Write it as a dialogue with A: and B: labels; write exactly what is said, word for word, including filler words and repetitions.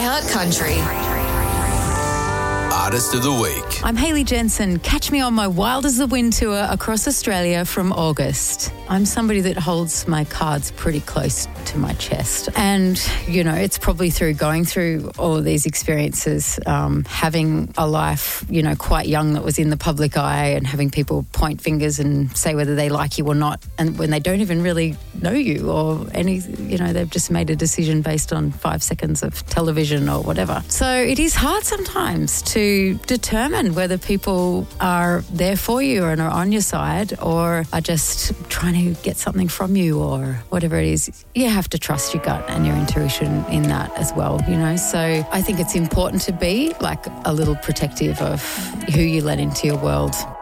A: iHeart Country.
B: Artist of the Week.
C: I'm Hayley Jensen. Catch me on my Wild as the Wind tour across Australia from August. I'm somebody that holds my cards pretty close to my chest. And, you know, it's probably through going through all of these experiences, um, having a life, you know, quite young that was in the public eye and having people point fingers and say whether they like you or not, and when they don't even really know you or any, you know, they've just made a decision based on five seconds of television or whatever. So it is hard sometimes to determine whether people are there for you and are on your side or are just trying to get something from you or whatever it is. You have to trust your gut and your intuition in that as well, you know. So I think it's important to be like a little protective of who you let into your world.